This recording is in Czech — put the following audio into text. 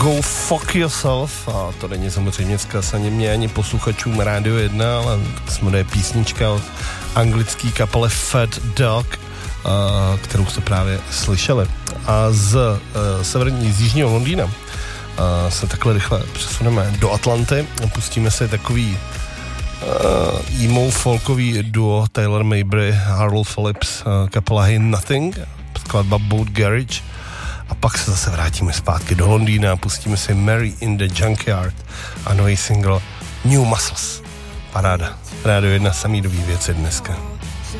Go Fuck Yourself, a to není samozřejmě vzkaz ani mě, ani posluchačům Rádio 1, ale se jmenuje písnička od anglické kapely Fat Dog, kterou jste právě slyšeli. A z jižního Londýna se takhle rychle přesuneme do Atlanty a pustíme si takový emo folkový duo Taylor Mayberry, Harold Phillips, kapela Hey Nothing, skladba Boat Garage. A pak se zase vrátíme zpátky do Londýna a pustíme si Mary in the Junkyard a nový single New Muscles. Paráda. Rádio 1, samý dobrý věci dneska.